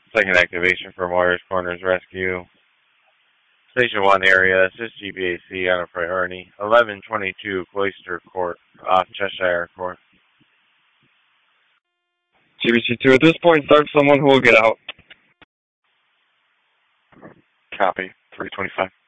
Second activation for Moyers Corners Rescue. Station 1 area, assist GBAC on a priority. 1122 Cloister Court, off Cheshire Court. GBC2, at this point, start someone who will get out. Copy. 325.